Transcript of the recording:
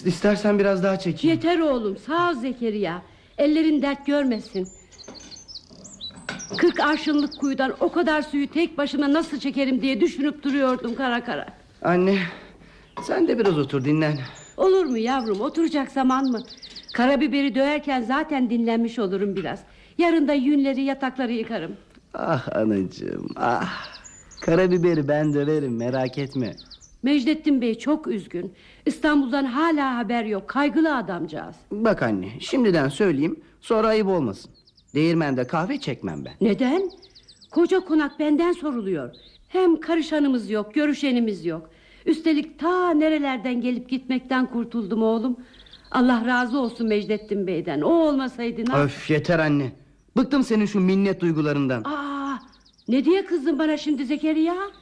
İstersen biraz daha çekeyim. Yeter oğlum, sağ ol Zekeriya. Ellerin dert görmesin. 40 arşınlık kuyudan o kadar suyu tek başıma nasıl çekerim diye düşünüp duruyordum kara kara. Anne, sen de biraz otur, dinlen. Olur mu yavrum, oturacak zaman mı? Karabiberi döverken zaten dinlenmiş olurum biraz. Yarın da yünleri, yatakları yıkarım. Ah anacığım, ah. Karabiberi ben döverim, merak etme. Mecdettin Bey çok üzgün. İstanbul'dan hala haber yok. Kaygılı adamcağız. Bak anne, şimdiden söyleyeyim, sonra ayıp olmasın. Değirmende kahve çekmem ben. Neden? Koca konak benden soruluyor. Hem karışanımız yok, görüşenimiz yok. Üstelik ta nerelerden gelip gitmekten kurtuldum oğlum. Allah razı olsun Mecdettin Bey'den. O olmasaydı ne... Öf, yeter anne. Bıktım senin şu minnet duygularından. Aa, ne diye kızdın bana şimdi Zekeriya?